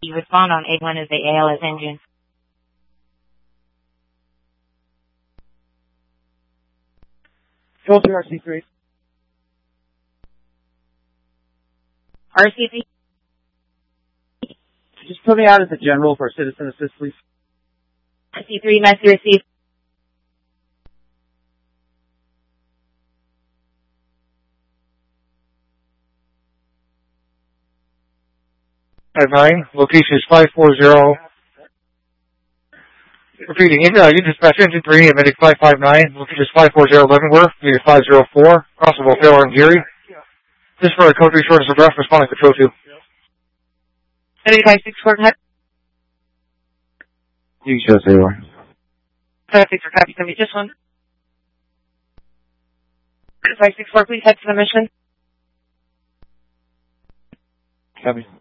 You respond on 81 is the ALS engine. Filter RC3. RC3? Just put me out as a general for citizen assist, please. RC3, message received. Nine, location is 540. Repeating, you dispatch engine 3, emitting 559, location is 540 Leavenworth, unit 504, possible failure in Geary. This is for a code 3 shortness of breath, responding to control 2. 564, You can show us anywhere. 564, copy, somebody just one. 564, please head to the mission. Copy.